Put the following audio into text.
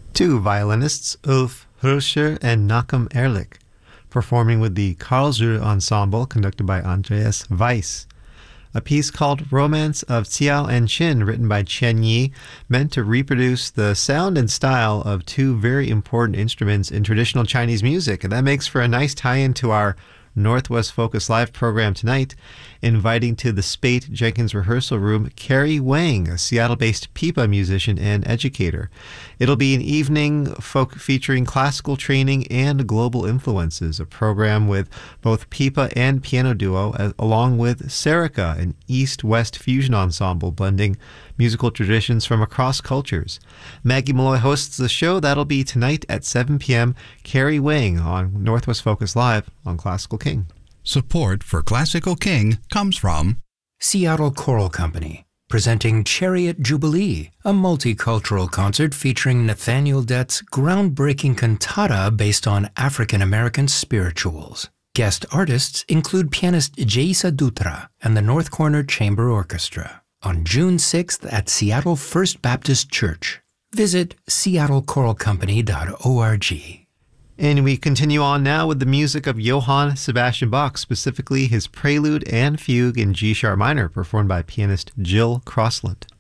Two violinists, Ulf Hirscher and Nachum Ehrlich, performing with the Karlsruhe Ensemble conducted by Andreas Weiss. A piece called Romance of Xiao and Qin, written by Chen Yi, meant to reproduce the sound and style of two very important instruments in traditional Chinese music. And that makes for a nice tie-in to our Northwest Focus Live program tonight, inviting to the Spate Jenkins Rehearsal Room Carrie Wang, a Seattle-based pipa musician and educator. It'll be an evening featuring classical training and global influences, a program with both pipa and piano duo, along with Serica, an East-West fusion ensemble blending musical traditions from across cultures. Maggie Malloy hosts the show. That'll be tonight at 7 p.m. Carrie Wang on Northwest Focus Live on Classical King. Support for Classical King comes from Seattle Choral Company, presenting Chariot Jubilee, a multicultural concert featuring Nathaniel Dett's groundbreaking cantata based on African-American spirituals. Guest artists include pianist Jaisa Dutra and the North Corner Chamber Orchestra on June 6th at Seattle First Baptist Church. Visit seattlecoralcompany.org. And we continue on now with the music of Johann Sebastian Bach, specifically his Prelude and Fugue in G-sharp minor, performed by pianist Jill Crossland.